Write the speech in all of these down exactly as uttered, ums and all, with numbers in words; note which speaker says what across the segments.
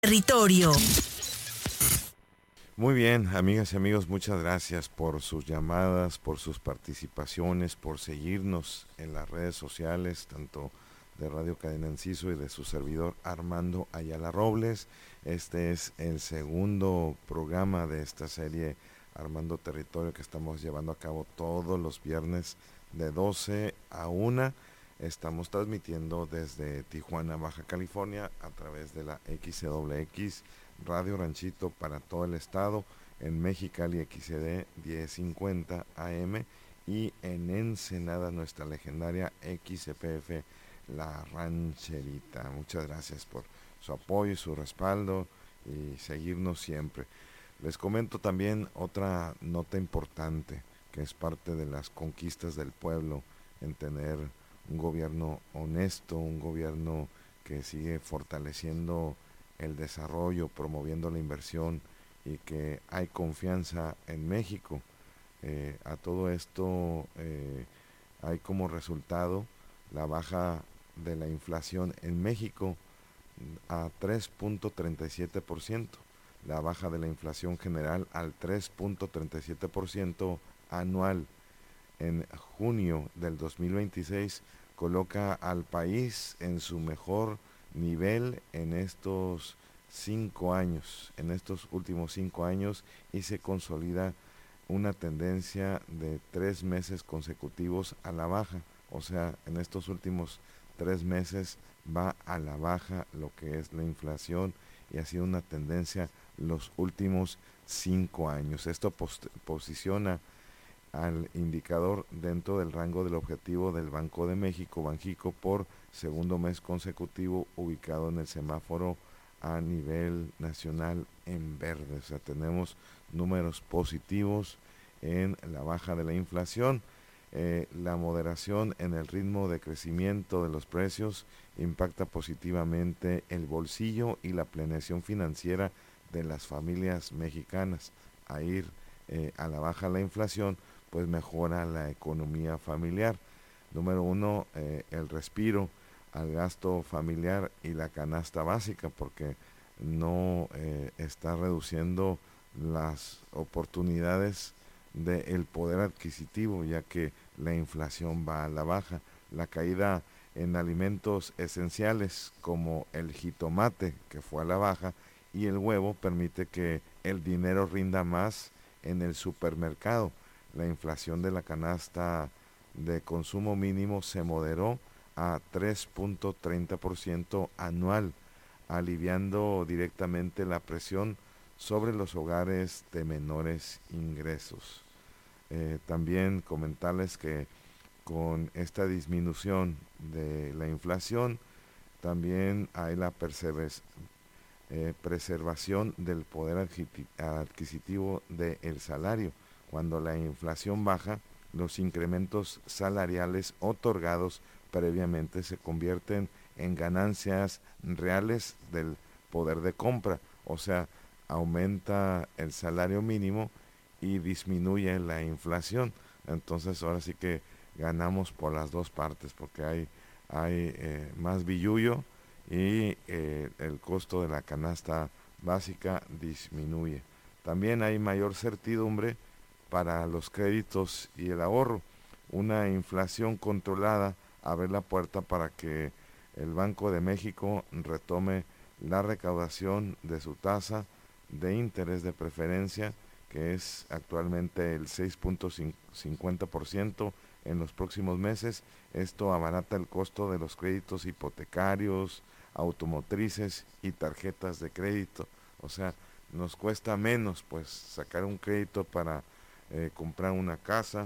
Speaker 1: Territorio.
Speaker 2: Muy bien, amigas y amigos, muchas gracias por sus llamadas, por sus participaciones, por seguirnos en las redes sociales, tanto de Radio Cadena Enciso y de su servidor Armando Ayala Robles. Este es el segundo programa de esta serie Armando Territorio que estamos llevando a cabo todos los viernes de doce a una. Estamos transmitiendo desde Tijuana, Baja California, a través de la X C W X Radio Ranchito para todo el estado, en Mexicali X C D diez cincuenta A M y en Ensenada nuestra legendaria X C P F La Rancherita. Muchas gracias por su apoyo y su respaldo y seguirnos siempre. Les comento también otra nota importante que es parte de las conquistas del pueblo en tener un gobierno honesto, un gobierno que sigue fortaleciendo el desarrollo, promoviendo la inversión y que hay confianza en México. Eh, a todo esto eh, hay como resultado la baja de la inflación en México a tres punto treinta y siete por ciento, la baja de la inflación general al tres punto treinta y siete por ciento anual. En junio del dos mil veintiséis coloca al país en su mejor nivel en estos cinco años, en estos últimos cinco años, y se consolida una tendencia de tres meses consecutivos a la baja. O sea, en estos últimos tres meses va a la baja lo que es la inflación y ha sido una tendencia los últimos cinco años. Esto post- posiciona al indicador dentro del rango del objetivo del Banco de México, Banjico, por segundo mes consecutivo, ubicado en el semáforo a nivel nacional en verde. O sea, tenemos números positivos en la baja de la inflación. Eh, la moderación en el ritmo de crecimiento de los precios impacta positivamente el bolsillo y la planeación financiera de las familias mexicanas. A ir eh, a la baja la inflación, pues mejora la economía familiar. Número uno, eh, el respiro al gasto familiar y la canasta básica, porque no eh, está reduciendo las oportunidades del poder adquisitivo, ya que la inflación va a la baja. La caída en alimentos esenciales como el jitomate, que fue a la baja, y el huevo permite que el dinero rinda más en el supermercado. La inflación de la canasta de consumo mínimo se moderó a tres punto treinta por ciento anual, aliviando directamente la presión sobre los hogares de menores ingresos. Eh, también comentarles que con esta disminución de la inflación también hay la persever- eh, preservación del poder adquisitivo del salario. Cuando la inflación baja, los incrementos salariales otorgados previamente se convierten en ganancias reales del poder de compra. O sea, aumenta el salario mínimo y disminuye la inflación. Entonces ahora sí que ganamos por las dos partes, porque hay, hay eh, más billullo y eh, el costo de la canasta básica disminuye. También hay mayor certidumbre para los créditos y el ahorro. Una inflación controlada abre la puerta para que el Banco de México retome la recaudación de su tasa de interés de preferencia, que es actualmente el seis punto cincuenta por ciento en los próximos meses. Esto abarata el costo de los créditos hipotecarios, automotrices y tarjetas de crédito. O sea, nos cuesta menos pues sacar un crédito para eh, comprar una casa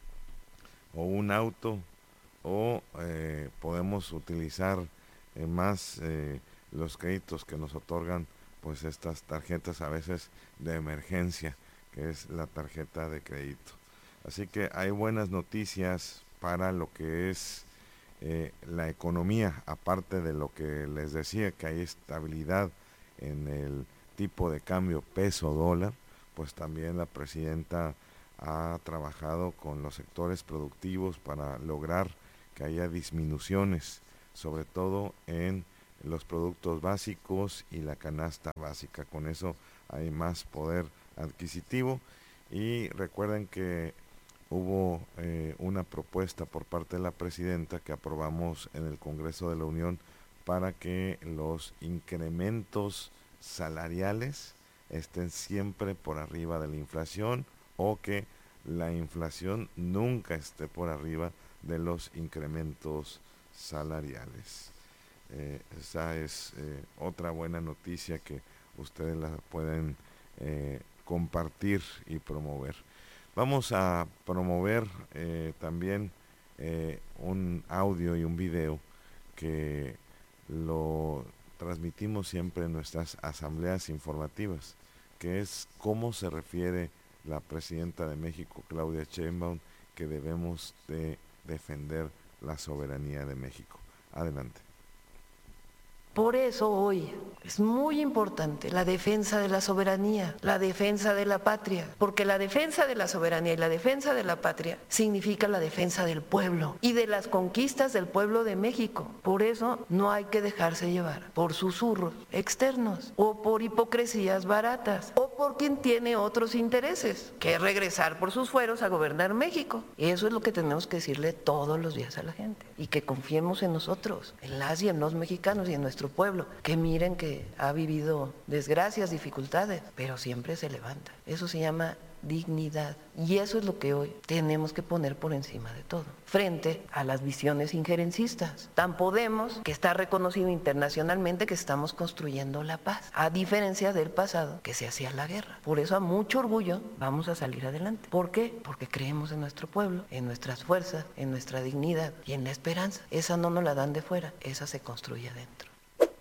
Speaker 2: o un auto, o eh, podemos utilizar eh, más eh, los créditos que nos otorgan pues estas tarjetas a veces de emergencia, que es la tarjeta de crédito. Así que hay buenas noticias para lo que es eh, la economía, aparte de lo que les decía, que hay estabilidad en el tipo de cambio peso dólar. Pues también la presidenta ha trabajado con los sectores productivos para lograr que haya disminuciones, sobre todo en los productos básicos y la canasta básica. Con eso hay más poder adquisitivo. Y recuerden que hubo eh, una propuesta por parte de la presidenta que aprobamos en el Congreso de la Unión para que los incrementos salariales estén siempre por arriba de la inflación, o que la inflación nunca esté por arriba de los incrementos salariales. Eh, esa es eh, otra buena noticia que ustedes la pueden eh, compartir y promover. Vamos a promover eh, también eh, un audio y un video que lo transmitimos siempre en nuestras asambleas informativas, que es cómo se refiere la presidenta de México, Claudia Sheinbaum, que debemos de defender la soberanía de México. Adelante.
Speaker 1: Por eso hoy es muy importante la defensa de la soberanía, la defensa de la patria, porque la defensa de la soberanía y la defensa de la patria significa la defensa del pueblo y de las conquistas del pueblo de México. Por eso no hay que dejarse llevar por susurros externos o por hipocresías baratas o por quien tiene otros intereses, que es regresar por sus fueros a gobernar México. Eso es lo que tenemos que decirle todos los días a la gente, y que confiemos en nosotros, en las y en los mexicanos y en nuestro pueblo, que miren que ha vivido desgracias, dificultades, pero siempre se levanta. Eso se llama dignidad, y eso es lo que hoy tenemos que poner por encima de todo, frente a las visiones injerencistas. Tan Podemos, que está reconocido internacionalmente que estamos construyendo la paz, a diferencia del pasado que se hacía la guerra. Por eso a mucho orgullo vamos a salir adelante. ¿Por qué? Porque creemos en nuestro pueblo, en nuestras fuerzas, en nuestra dignidad y en la esperanza. Esa no nos la dan de fuera, esa se construye adentro.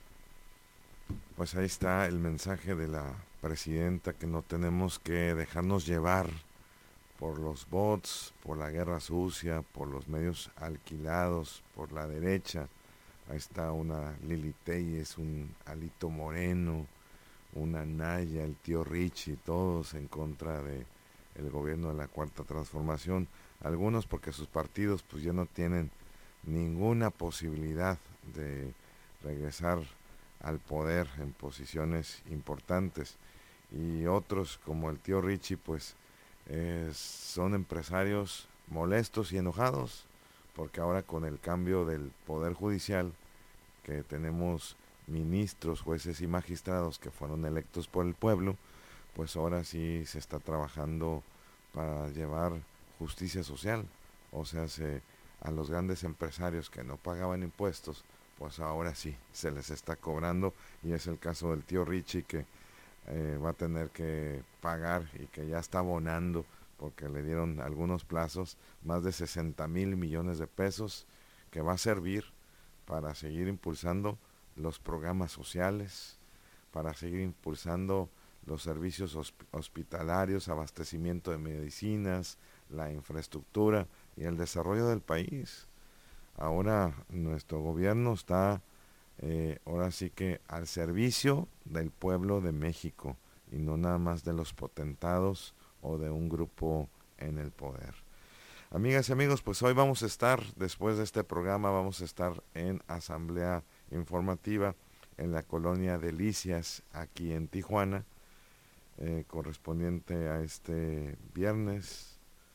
Speaker 2: Pues ahí está el mensaje de la presidenta, que no tenemos que dejarnos llevar por los bots, por la guerra sucia, por los medios alquilados, por la derecha. Ahí está una Lili Telles, un Alito Moreno, una Naya, el tío Richie, todos en contra de el gobierno de la Cuarta Transformación. Algunos porque sus partidos pues ya no tienen ninguna posibilidad de regresar al poder en posiciones importantes, y otros como el tío Richie pues eh, son empresarios molestos y enojados porque ahora con el cambio del poder judicial, que tenemos ministros, jueces y magistrados que fueron electos por el pueblo, pues ahora sí se está trabajando para llevar justicia social. O sea, se, a los grandes empresarios que no pagaban impuestos, pues ahora sí se les está cobrando, y es el caso del tío Richie, que eh, va a tener que pagar y que ya está abonando porque le dieron algunos plazos, más de sesenta mil millones de pesos, que va a servir para seguir impulsando los programas sociales, para seguir impulsando los servicios hospitalarios, abastecimiento de medicinas, la infraestructura y el desarrollo del país. Ahora nuestro gobierno está eh, ahora sí que al servicio del pueblo de México, y no nada más de los potentados o de un grupo en el poder. Amigas y amigos, pues hoy vamos a estar, después de este programa, vamos a estar en asamblea informativa en la colonia Delicias, aquí en Tijuana, eh, correspondiente a este viernes,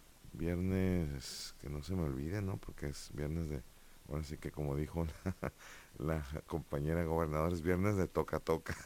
Speaker 2: viernes que no se me olvide, ¿no? Porque es viernes de, ahora sí que como dijo la, la compañera gobernadora, es viernes de toca toca.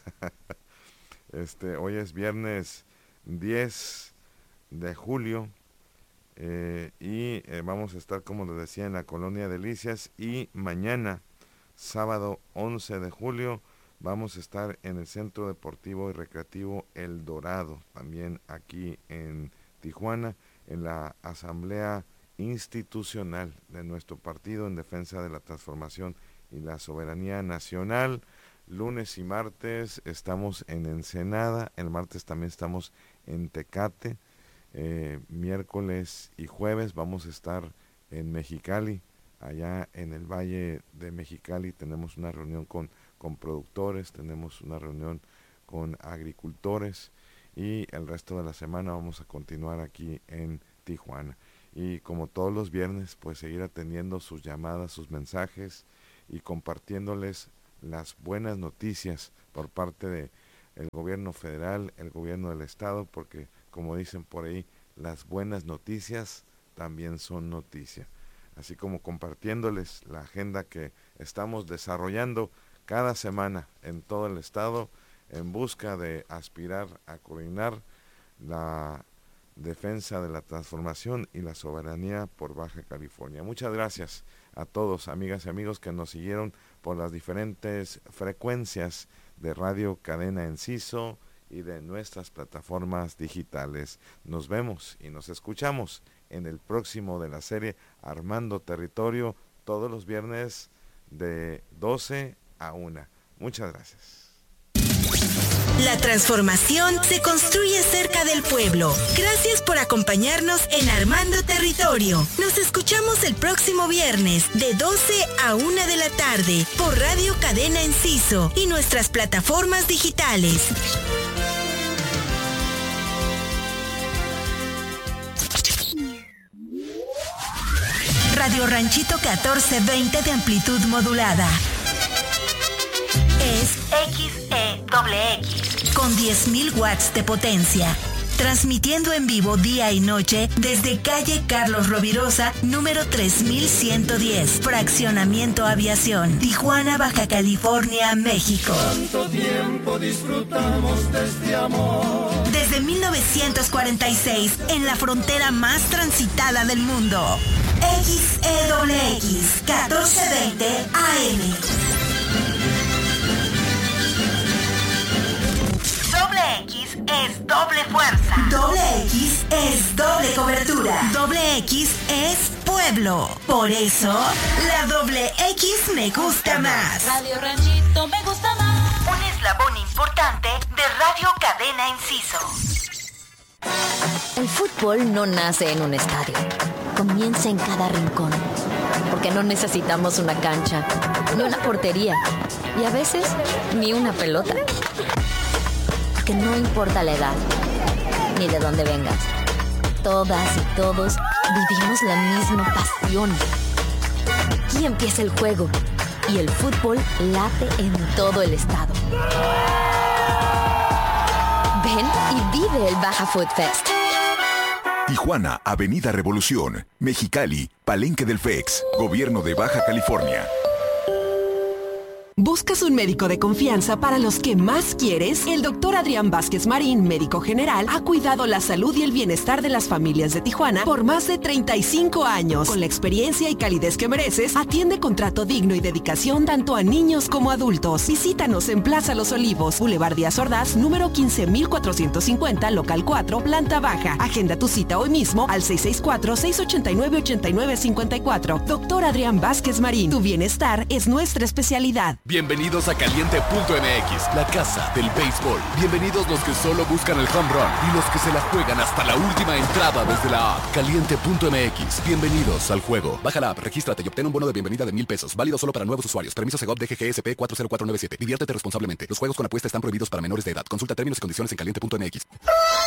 Speaker 2: este, hoy es viernes diez de julio, eh, y eh, vamos a estar, como les decía, en la colonia Delicias, y mañana, sábado once de julio, vamos a estar en el Centro Deportivo y Recreativo El Dorado, también aquí en Tijuana, en la asamblea institucional de nuestro partido en defensa de la transformación y la soberanía nacional. Lunes y martes estamos en Ensenada, el martes también estamos en Tecate, eh, miércoles y jueves vamos a estar en Mexicali, allá en el Valle de Mexicali tenemos una reunión con, con productores, tenemos una reunión con agricultores, y el resto de la semana vamos a continuar aquí en Tijuana. Y como todos los viernes, pues seguir atendiendo sus llamadas, sus mensajes, y compartiéndoles las buenas noticias por parte de el gobierno federal, el gobierno del estado, porque como dicen por ahí, las buenas noticias también son noticia. Así como compartiéndoles la agenda que estamos desarrollando cada semana en todo el estado en busca de aspirar a coordinar la defensa de la transformación y la soberanía por Baja California. Muchas gracias a todos, amigas y amigos que nos siguieron por las diferentes frecuencias de Radio Cadena Enciso y de nuestras plataformas digitales. Nos vemos y nos escuchamos en el próximo de la serie Armando Territorio, todos los viernes de doce a una. Muchas gracias.
Speaker 3: La transformación se construye cerca del pueblo. Gracias por acompañarnos en Armando Territorio. Nos escuchamos el próximo viernes de doce a una de la tarde por Radio Cadena Enciso y nuestras plataformas digitales. Radio Ranchito catorce veinte de amplitud modulada. Es X E X con diez mil watts de potencia. Transmitiendo en vivo día y noche desde calle Carlos Rovirosa, número tres mil ciento diez, Fraccionamiento Aviación, Tijuana, Baja California, México.
Speaker 4: Tanto tiempo disfrutamos de este amor.
Speaker 3: Desde mil novecientos cuarenta y seis, en la frontera más transitada del mundo. X E X, catorce veinte A M. Doble X es doble fuerza. Doble X es doble cobertura. Doble X es pueblo. Por eso, la doble X me gusta más.
Speaker 5: Radio Ranchito me gusta más.
Speaker 3: Un eslabón importante de Radio Cadena Enciso.
Speaker 6: El fútbol no nace en un estadio. Comienza en cada rincón. Porque no necesitamos una cancha, ni una portería, y a veces ni una pelota. Que no importa la edad, ni de dónde vengas. Todas y todos vivimos la misma pasión. Aquí empieza el juego y el fútbol late en todo el estado. Ven y vive el Baja Food Fest.
Speaker 7: Tijuana, Avenida Revolución, Mexicali, Palenque del F E X, Gobierno de Baja California.
Speaker 8: ¿Buscas un médico de confianza para los que más quieres? El doctor Adrián Vázquez Marín, médico general, ha cuidado la salud y el bienestar de las familias de Tijuana por más de treinta y cinco años. Con la experiencia y calidez que mereces, atiende con trato digno y dedicación tanto a niños como adultos. Visítanos en Plaza Los Olivos, Boulevard Díaz Ordaz, número quince mil cuatrocientos cincuenta, local cuatro, planta baja. Agenda tu cita hoy mismo al seis seis cuatro, seis ocho nueve, ocho nueve cinco cuatro. Doctor Adrián Vázquez Marín, tu bienestar es nuestra especialidad.
Speaker 9: Bienvenidos a Caliente punto M X, la casa del béisbol. Bienvenidos los que solo buscan el home run y los que se la juegan hasta la última entrada desde la app. Caliente punto M X. Bienvenidos al juego. Baja la app, regístrate y obtén un bono de bienvenida de mil pesos. Válido solo para nuevos usuarios. Permiso Segov D G G S P cuatro cero cuatro nueve siete. Diviértete responsablemente. Los juegos con apuesta están prohibidos para menores de edad. Consulta términos y condiciones en Caliente punto M X.